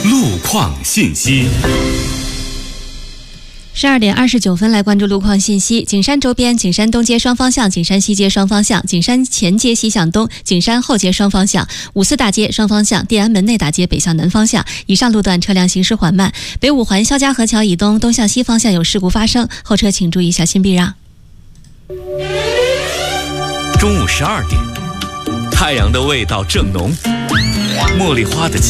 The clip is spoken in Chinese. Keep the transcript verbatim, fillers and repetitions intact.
路况信息。 十二点二十九分，来关注路况信息。景山周边，景山东街双方向、景山西街双方向、景山前街西向东、景山后街双方向、五四大街双方向、地安门内大街北向南方向以上路段车辆行驶缓慢。北五环肖家河桥以东东向西方向有事故发生，后车请注意小心避让。 中午十二点，太阳的味道正浓，茉莉花的